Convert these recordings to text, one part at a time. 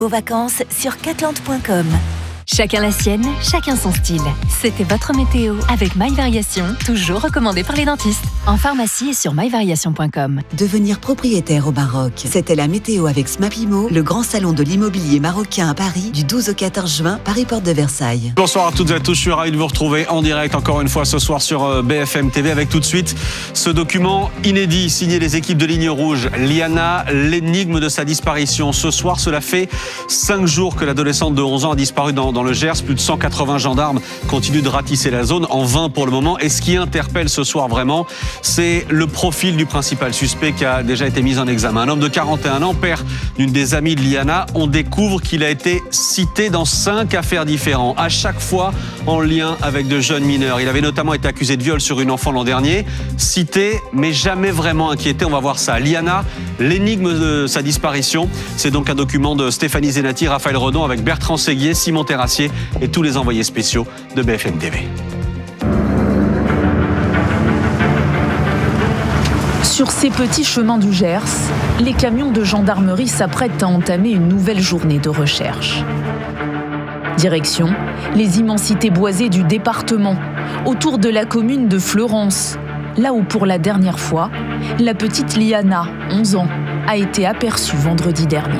Vos vacances sur Catland.com. Chacun la sienne, chacun son style. C'était votre météo avec MyVariation, toujours recommandé par les dentistes. En pharmacie et sur myvariation.com. Devenir propriétaire au Maroc. C'était la météo avec Smapimo, le grand salon de l'immobilier marocain à Paris, du 12 au 14 juin, Paris Porte de Versailles. Bonsoir à toutes et à tous, je suis ravi de vous retrouver en direct encore une fois ce soir sur BFM TV avec tout de suite ce document inédit signé les équipes de Ligne Rouge. Liana, l'énigme de sa disparition. Ce soir, cela fait 5 jours que l'adolescente de 11 ans a disparu dans le Gers. Plus de 180 gendarmes continuent de ratisser la zone, en vain pour le moment. Et ce qui interpelle ce soir vraiment, c'est le profil du principal suspect qui a déjà été mis en examen. Un homme de 41 ans, père d'une des amies de Liana. On découvre qu'il a été cité dans 5 affaires différentes, à chaque fois en lien avec de jeunes mineurs. Il avait notamment été accusé de viol sur une enfant l'an dernier. Cité, mais jamais vraiment inquiété. On va voir ça. Liana, l'énigme de sa disparition. C'est donc un document de Stéphanie Zenati, Raphaël Redon avec Bertrand Séguier, Simon Terrassier et tous les envoyés spéciaux de BFM TV. Sur ces petits chemins du Gers, les camions de gendarmerie s'apprêtent à entamer une nouvelle journée de recherche. Direction, les immensités boisées du département, autour de la commune de Fleurance, là où pour la dernière fois, la petite Liana, 11 ans, a été aperçue vendredi dernier.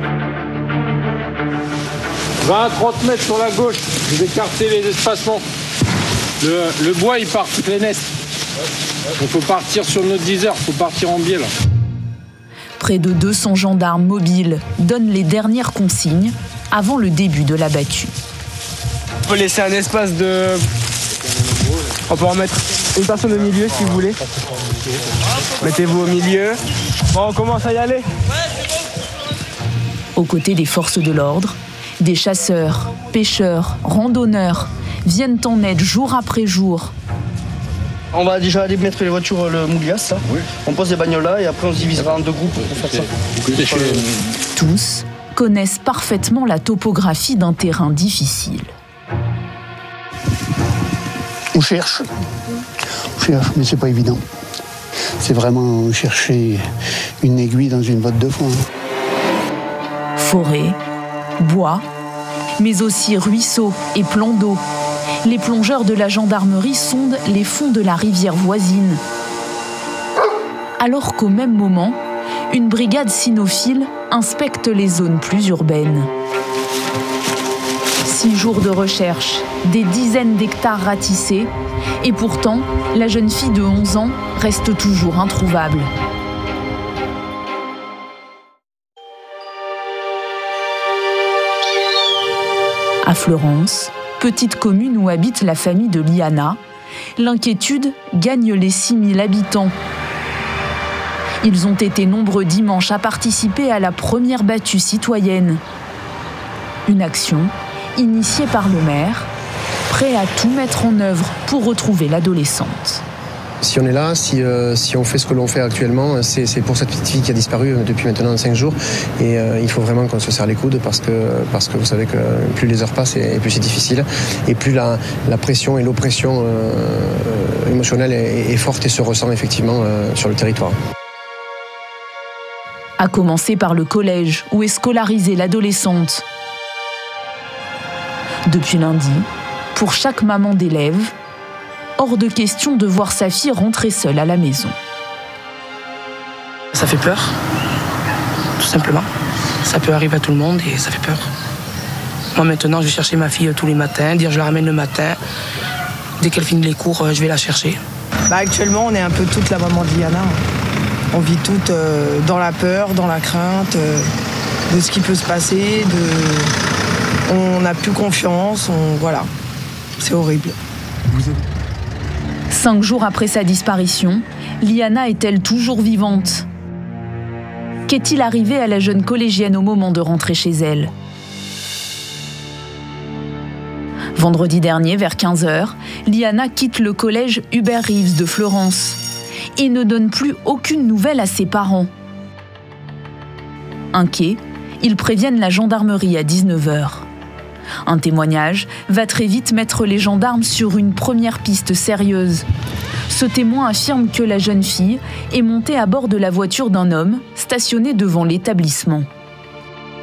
20 à 30 mètres sur la gauche, vous écartez les espacements. Le bois, il part plein est. Il faut partir sur notre 10 heures, il faut partir en biais là. Près de 200 gendarmes mobiles donnent les dernières consignes avant le début de la battue. On peut laisser un espace de... On peut en mettre une personne au milieu si vous voulez. Mettez-vous au milieu. Bon, on commence à y aller. Aux côtés des forces de l'ordre, des chasseurs, pêcheurs, randonneurs viennent en aide jour après jour. On va déjà aller mettre les voitures, le moulias, là. Oui. On pose les bagnoles là et après on se divisera en 2 groupes pour faire ça. Tous connaissent parfaitement la topographie d'un terrain difficile. On cherche, mais c'est pas évident. C'est vraiment chercher une aiguille dans une botte de foin. Forêt, bois, mais aussi ruisseaux et plans d'eau. Les plongeurs de la gendarmerie sondent les fonds de la rivière voisine. Alors qu'au même moment, une brigade cynophile inspecte les zones plus urbaines. 6 jours de recherche, des dizaines d'hectares ratissés, et pourtant, la jeune fille de 11 ans reste toujours introuvable. À Fleurance, petite commune où habite la famille de Liana, l'inquiétude gagne les 6000 habitants. Ils ont été nombreux dimanche à participer à la première battue citoyenne. Une action initiée par le maire, prêt à tout mettre en œuvre pour retrouver l'adolescente. Si on est là, si on fait ce que l'on fait actuellement, c'est pour cette petite fille qui a disparu depuis maintenant 5 jours. Et il faut vraiment qu'on se serre les coudes parce que vous savez que plus les heures passent et plus c'est difficile. Et plus la pression et l'oppression émotionnelle est forte et se ressent effectivement sur le territoire. À commencer par le collège où est scolarisée l'adolescente. Depuis lundi, pour chaque maman d'élève, hors de question de voir sa fille rentrer seule à la maison. Ça fait peur, tout simplement. Ça peut arriver à tout le monde et ça fait peur. Moi maintenant, je vais chercher ma fille tous les matins, je la ramène le matin. Dès qu'elle finit les cours, je vais la chercher. Actuellement, on est un peu toute la maman de Liana. On vit toutes dans la peur, dans la crainte de ce qui peut se passer. On n'a plus confiance, voilà. C'est horrible. 5 jours après sa disparition, Liana est-elle toujours vivante ? Qu'est-il arrivé à la jeune collégienne au moment de rentrer chez elle ? Vendredi dernier, vers 15h, Liana quitte le collège Hubert Reeves de Fleurance et ne donne plus aucune nouvelle à ses parents. Inquiets, ils préviennent la gendarmerie à 19h. Un témoignage va très vite mettre les gendarmes sur une première piste sérieuse. Ce témoin affirme que la jeune fille est montée à bord de la voiture d'un homme stationné devant l'établissement.